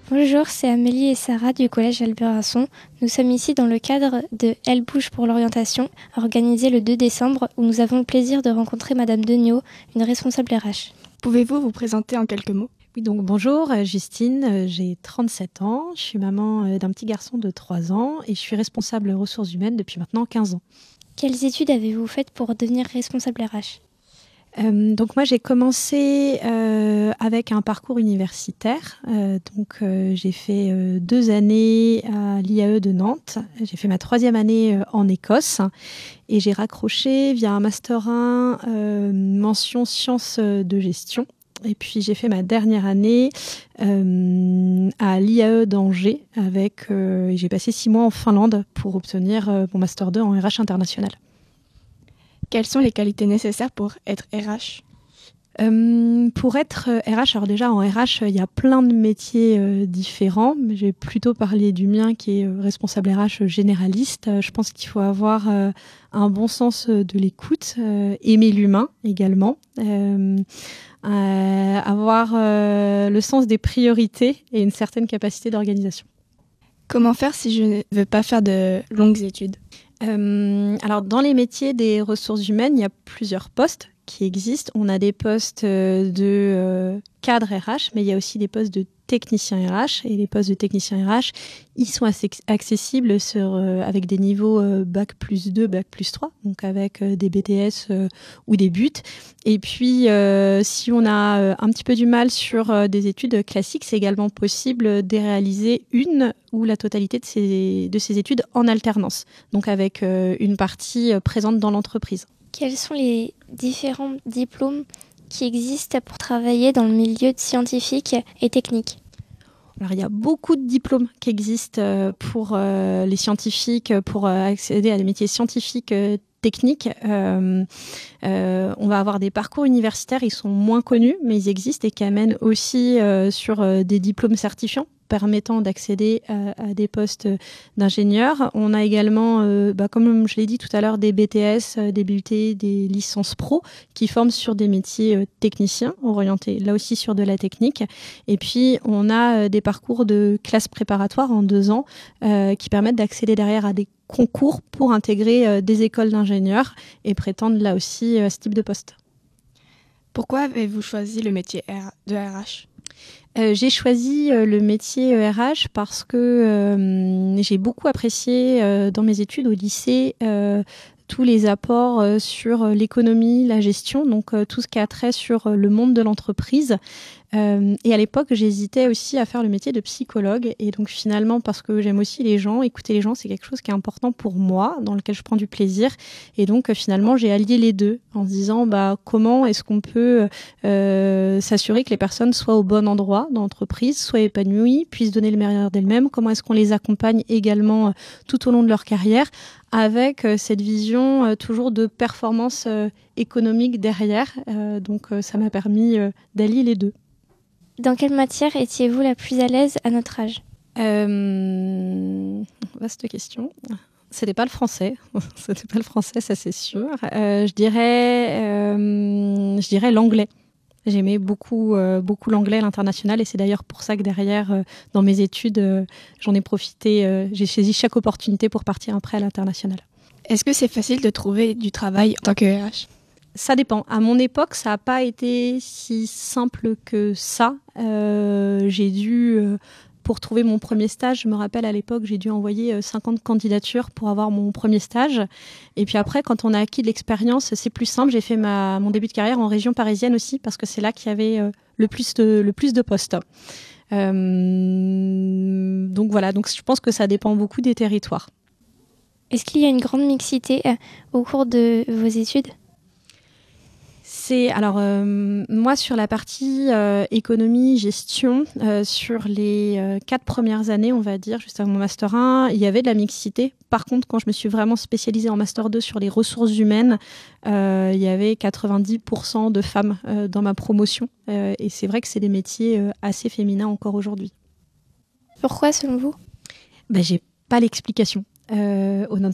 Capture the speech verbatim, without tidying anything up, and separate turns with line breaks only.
Bonjour, c'est Amélie et Sarah du collège Albert Rasson. Nous sommes ici dans le cadre de Elle bouge pour l'orientation, organisé le deux décembre, où nous avons le plaisir de rencontrer Madame Degnaud, une responsable R H.
Pouvez-vous vous présenter en quelques mots ?
Oui, donc bonjour, Justine, j'ai trente-sept ans, je suis maman d'un petit garçon de trois ans et je suis responsable ressources humaines depuis maintenant quinze ans.
Quelles études avez-vous faites pour devenir responsable R H ?
Euh, donc moi j'ai commencé euh, avec un parcours universitaire, euh, donc euh, j'ai fait euh, deux années à l'I A E de Nantes, j'ai fait ma troisième année euh, en Écosse et j'ai raccroché via un master un euh, mention sciences de gestion. Et puis j'ai fait ma dernière année euh, à l'I A E d'Angers avec, euh, et j'ai passé six mois en Finlande pour obtenir euh, mon master deux en R H international.
Quelles sont les qualités nécessaires pour être R H ?
Euh, pour être R H, alors déjà en R H, il y a plein de métiers euh, différents, mais j'ai plutôt parlé du mien qui est euh, responsable R H généraliste. Euh, je pense qu'il faut avoir euh, un bon sens de l'écoute, euh, aimer l'humain également, euh, euh, avoir euh, le sens des priorités et une certaine capacité d'organisation.
Comment faire si je ne veux pas faire de longues études ?
Euh, alors, dans les métiers des ressources humaines, il y a plusieurs postes qui existent. On a des postes de euh, cadre R H, mais il y a aussi des postes de technicien R H. Et les postes de technicien R H, ils sont assez accessibles sur, euh, avec des niveaux euh, bac plus deux, bac plus trois, donc avec euh, des B T S euh, ou des B U T. Et puis, euh, si on a euh, un petit peu du mal sur euh, des études classiques, c'est également possible de réaliser une ou la totalité de ces, de ces études en alternance, donc avec euh, une partie euh, présente dans l'entreprise.
Quels sont les différents diplômes qui existent pour travailler dans le milieu scientifique et technique ?
Alors, il y a beaucoup de diplômes qui existent pour euh, les scientifiques, pour euh, accéder à des métiers scientifiques euh, techniques. Euh, euh, on va avoir des parcours universitaires, ils sont moins connus, mais ils existent et qui amènent aussi euh, sur euh, des diplômes certifiants permettant d'accéder à, à des postes d'ingénieurs. On a également, euh, bah, comme je l'ai dit tout à l'heure, des B T S, des B U T, des licences pro qui forment sur des métiers euh, techniciens, orientés là aussi sur de la technique. Et puis, on a euh, des parcours de classe préparatoire en deux ans euh, qui permettent d'accéder derrière à des concours pour intégrer euh, des écoles d'ingénieurs et prétendre là aussi euh, à ce type de poste.
Pourquoi avez-vous choisi le métier de R H ?
Euh, j'ai choisi euh, le métier R H parce que euh, j'ai beaucoup apprécié euh, dans mes études au lycée euh, tous les apports euh, sur l'économie, la gestion, donc euh, tout ce qui a trait sur euh, le monde de l'entreprise. Euh, et à l'époque, j'hésitais aussi à faire le métier de psychologue. Et donc finalement, parce que j'aime aussi les gens, écouter les gens, c'est quelque chose qui est important pour moi, dans lequel je prends du plaisir. Et donc euh, finalement, j'ai allié les deux en se disant bah, comment est-ce qu'on peut euh, s'assurer que les personnes soient au bon endroit dans l'entreprise, soient épanouies, puissent donner le meilleur d'elles-mêmes, comment est-ce qu'on les accompagne également euh, tout au long de leur carrière, avec euh, cette vision euh, toujours de performance euh, économique derrière. Euh, donc euh, ça m'a permis euh, d'allier les deux.
Dans quelle matière étiez-vous la plus à l'aise à notre âge ?
euh, Vaste question. C'était pas le français. C'était pas le français, ça c'est sûr. Euh, je dirais, euh, je dirais l'anglais. J'aimais beaucoup, euh, beaucoup l'anglais à l'international et c'est d'ailleurs pour ça que derrière, euh, dans mes études, euh, j'en ai profité. Euh, j'ai saisi chaque opportunité pour partir après à l'international.
Est-ce que c'est facile de trouver du travail en tant que R H ?
Ça dépend. À mon époque, ça n'a pas été si simple que ça. Euh, j'ai dû, euh, pour trouver mon premier stage, je me rappelle à l'époque, j'ai dû envoyer cinquante candidatures pour avoir mon premier stage. Et puis après, quand on a acquis de l'expérience, c'est plus simple. J'ai fait ma, mon début de carrière en région parisienne aussi, parce que c'est là qu'il y avait euh, le plus de, le plus de postes. Euh, donc voilà, donc je pense que ça dépend beaucoup des territoires.
Est-ce qu'il y a une grande mixité euh, au cours de vos études ?
C'est alors euh, moi sur la partie euh, économie, gestion, euh, sur les euh, quatre premières années, on va dire, juste avant mon master un, il y avait de la mixité. Par contre, quand je me suis vraiment spécialisée en master deux sur les ressources humaines, euh, il y avait quatre-vingt-dix pour cent de femmes euh, dans ma promotion. Euh, et c'est vrai que c'est des métiers euh, assez féminins encore aujourd'hui.
Pourquoi selon vous ?
Ben, j'ai pas l'explication. Euh,